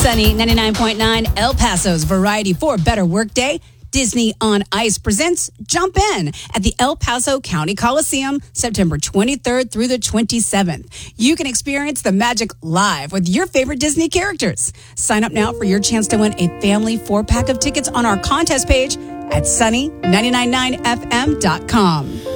Sunny 99.9 El Paso's Variety for Better Workday. Disney on Ice presents Jump In at the El Paso County Coliseum, September 23rd through the 27th. You can experience the magic live with your favorite Disney characters. Sign up now for your chance to win a family 4-pack of tickets on our contest page at sunny999fm.com.